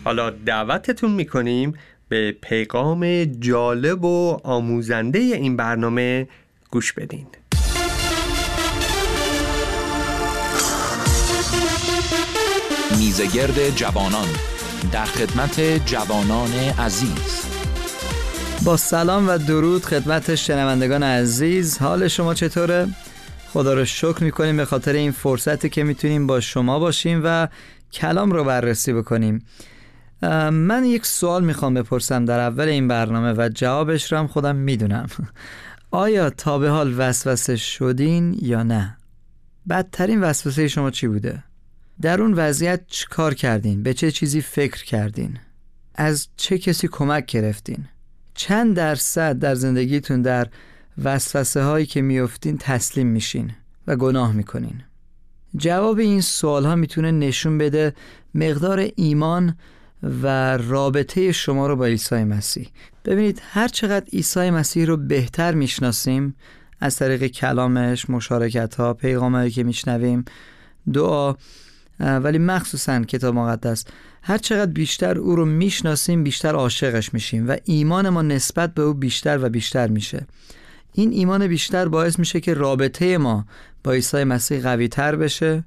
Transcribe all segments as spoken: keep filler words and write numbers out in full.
حالا دعوتتون میکنیم به پیغام جالب و آموزنده این برنامه گوش بدین. میزگرد جوانان در خدمت جوانان عزیز. با سلام و درود خدمت شنوندگان عزیز، حال شما چطوره؟ خدا رو شکر میکنیم به خاطر این فرصتی که میتونیم با شما باشیم و کلام رو بررسی بکنیم. من یک سوال میخوام بپرسم در اول این برنامه و جوابش رو هم خودم میدونم. آیا تا به حال وسوسه شدین یا نه؟ بدترین وسوسه شما چی بوده؟ در اون وضعیت چی کار کردین؟ به چه چیزی فکر کردین؟ از چه کسی کمک گرفتین؟ چند درصد در زندگیتون در وسوسه هایی که میافتین تسلیم میشین و گناه میکنین؟ جواب این سوال ها میتونه نشون بده مقدار ایمان و رابطه شما رو با عیسی مسیح. ببینید هر چقدر عیسی مسیح رو بهتر میشناسیم از طریق کلامش، مشارکت ها، پیغام هایی که میشنویم، دعا، ولی مخصوصا کتاب مقدس، هر چقدر بیشتر او رو میشناسیم بیشتر عاشقش میشیم و ایمان ما نسبت به او بیشتر و بیشتر میشه. این ایمان بیشتر باعث میشه که رابطه ما با عیسی مسیح قوی تر بشه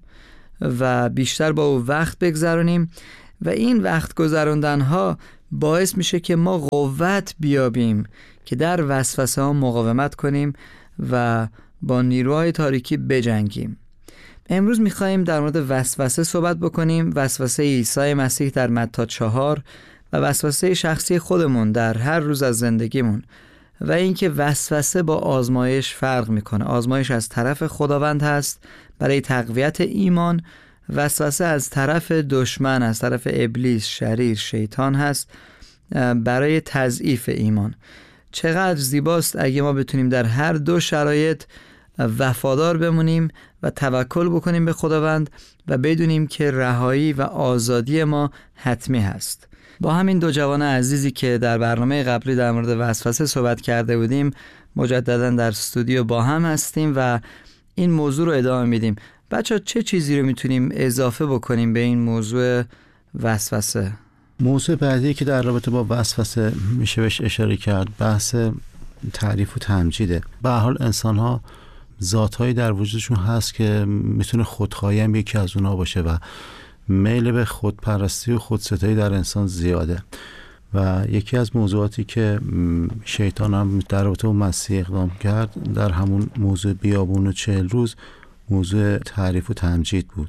و بیشتر با او وقت بگذرونیم و این وقت گذراندن ها باعث میشه که ما قوت بیابیم که در وسوسه ها مقاومت کنیم و با نیروهای تاریکی بجنگیم. امروز میخواییم در مورد وسوسه صحبت بکنیم، وسوسه عیسی مسیح در متی چهار و وسوسه شخصی خودمون در هر روز از زندگیمون و اینکه وسوسه با آزمایش فرق میکنه. آزمایش از طرف خداوند هست برای تقویت ایمان، وسوسه از طرف دشمن، از طرف ابلیس، شریر، شیطان هست برای تضعیف ایمان. چقدر زیباست اگه ما بتونیم در هر دو شرایط وفادار بمونیم و توکل بکنیم به خداوند و بدونیم که رهایی و آزادی ما حتمی هست. با همین دو جوان عزیزی که در برنامه قبلی در مورد وسوسه صحبت کرده بودیم مجددا در استودیو با هم هستیم و این موضوع رو ادامه میدیم. بچه‌ها چه چیزی رو میتونیم اضافه بکنیم به این موضوع وسوسه؟ موضوع بعدی که در رابطه با وسوسه میشه بهش اشاره کرد بحث تعریف و تمجیده. به هر حال انسان ها ذاتهایی در وجودشون هست که میتونه خودخواهی هم یکی از اونها باشه و میل به خودپرستی و خودستایی در انسان زیاده و یکی از موضوعاتی که شیطان هم در رابطه با مسیح اقدام کرد در همون موضوع بیابون و چهل روز موضوع تعریف و تمجید بود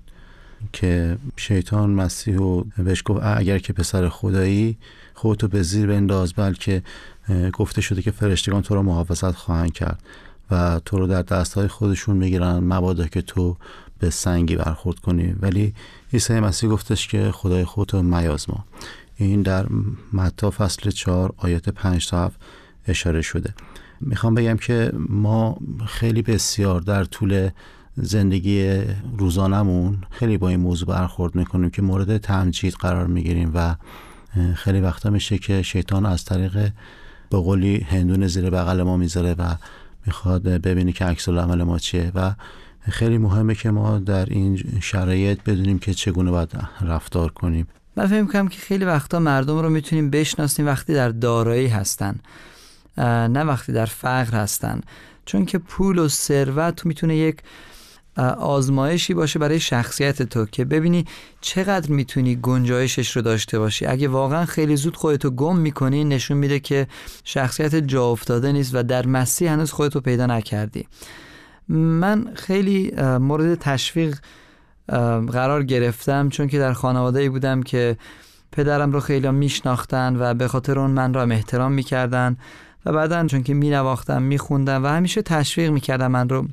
که شیطان مسیح رو بهش گفت اگر که پسر خدایی خودتو به زیر بنداز، بلکه گفته شده که فرشتگان تو رو محافظت خواهند کرد و تو رو در دستهای خودشون میگیرن مبادا که تو به سنگی برخورد کنی. ولی عیسی مسیح گفتش که خدای خودتو میازما. این در متی فصل چهار آیات پنج تا هفت اشاره شده. میخوام بگم که ما خیلی بسیار در طول زندگی روزانمون خیلی با این موضوع برخورد میکنیم که مورد تمجید قرار میگیریم و خیلی وقتا میشه که شیطان از طریق به قولی هندون زیر بغل ما میذاره و میخواد ببینی که عکس العمل ما چیه و خیلی مهمه که ما در این شرایط بدونیم که چگونه باید رفتار کنیم. من فکر می‌کنم که خیلی وقتا مردم رو میتونیم بشناسیم وقتی در دارایی هستن، نه وقتی در فقر هستن، چون که پول و ثروت میتونه یک آزمایشی باشه برای شخصیت تو که ببینی چقدر میتونی گنجایشش رو داشته باشی. اگه واقعا خیلی زود خودتو گم میکنی نشون میده که شخصیت جا افتاده نیست و در مسیح هنوز خودتو پیدا نکردی. من خیلی مورد تشویق قرار گرفتم چون که در خانواده‌ای بودم که پدرم رو خیلی میشناختن و به خاطر اون من رو هم احترام میکردن و بعدن چون که مینواختم میخوندم و همیشه تشویق میکردم من رو.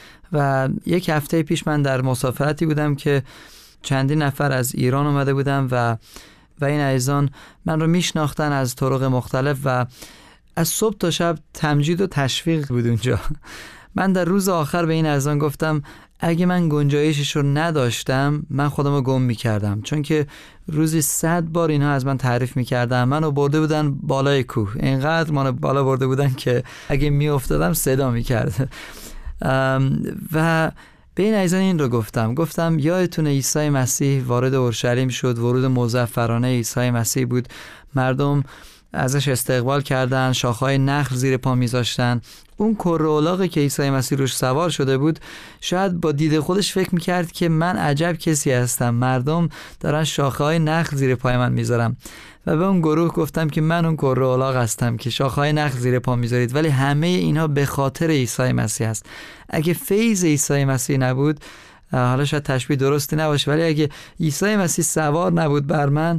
و یک هفته پیش من در مسافرتی بودم که چندین نفر از ایران اومده بودم و و این عزیزان من رو میشناختن از طرق مختلف و از صبح تا شب تمجید و تشویق بود اونجا. من در روز آخر به این عزیزان گفتم اگه من گنجایشش رو نداشتم من خودم رو گم میکردم، چون که روزی صد بار اینها از من تعریف میکردن، منو برده بودن بالای کوه، اینقدر منو بالا برده بودن که اگه میافتادم صدا میکرد. و به این عزیزان این رو گفتم گفتم یادتونه عیسی مسیح وارد اورشلیم شد، ورود مظفرانه عیسی مسیح بود، مردم ازش استقبال کردن، شاخه‌های نخل زیر پا میذاشتن. اون کره الاغی که عیسی مسیح روش سوار شده بود شاید با دید خودش فکر میکرد که من عجب کسی هستم، مردم دارن شاخه‌های نخل زیر پای من میذارم. و به اون گروه گفتم که من اون کره الاغ هستم که شاخه‌های نخل زیر پا میذارید، ولی همه اینها به خاطر عیسی مسیح است. اگه فیض عیسی مسیح نبود، حالا شاید تشبیه درستی نباشه، ولی اگه عیسی مسیح سوار نبود بر من،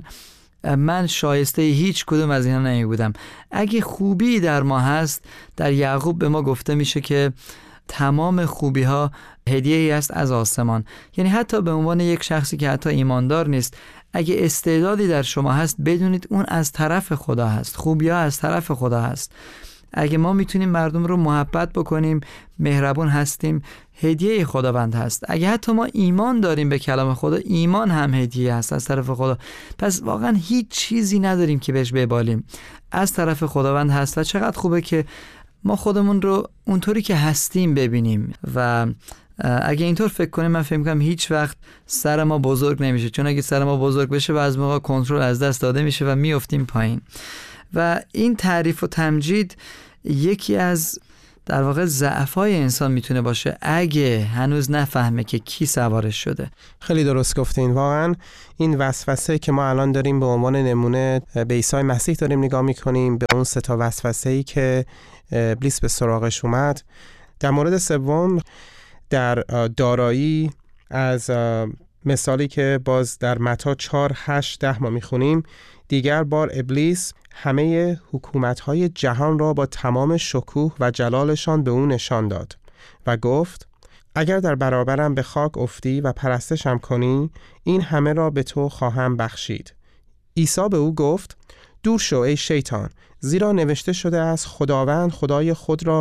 من شایسته هیچ کدوم از اینا نمی بودم. اگه خوبی در ما هست، در یعقوب به ما گفته میشه که تمام خوبی ها هدیه ای است از آسمان. یعنی حتی به عنوان یک شخصی که حتی ایماندار نیست، اگه استعدادی در شما هست، بدونید اون از طرف خدا هست، خوبی ها از طرف خدا هست. اگه ما میتونیم مردم رو محبت بکنیم، مهربون هستیم، هدیه خداوند هست. اگه حتی ما ایمان داریم به کلام خدا، ایمان هم هدیه هست از طرف خدا. پس واقعا هیچ چیزی نداریم که بهش ببالیم، از طرف خداوند هست. و چقدر خوبه که ما خودمون رو اونطوری که هستیم ببینیم و اگه اینطور فکر کنیم، من فکر می‌کنم هیچ وقت سر ما بزرگ نمیشه، چون اگه سر ما بزرگ بشه بعضی موقع کنترل از دست داده میشه و میافتیم پایین. و این تعریف و تمجید یکی از در واقع ضعف‌های انسان میتونه باشه اگه هنوز نفهمه که کی سوارش شده. خیلی درست گفتین. واقعا این وسوسه که ما الان داریم به عنوان نمونه به عیسی مسیح داریم نگاه میکنیم، به اون سه تا وسوسه‌ای که ابلیس به سراغش اومد. در مورد سوم، در دارایی، از مثالی که باز در متی چهار هشت ده ما میخونیم، دیگر بار ابلیس همه حکومت‌های جهان را با تمام شکوه و جلالشان به او نشان داد و گفت اگر در برابرم به خاک افتی و پرستشم کنی، این همه را به تو خواهم بخشید. عیسی به او گفت دور شو ای شیطان، زیرا نوشته شده است خداوند خدای خود را